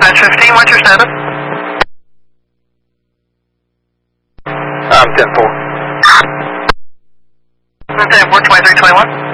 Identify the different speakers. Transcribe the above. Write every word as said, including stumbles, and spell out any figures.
Speaker 1: Dispatch fifteen, what's your status?
Speaker 2: Um, ten four.
Speaker 1: ten four, twenty-three twenty-one.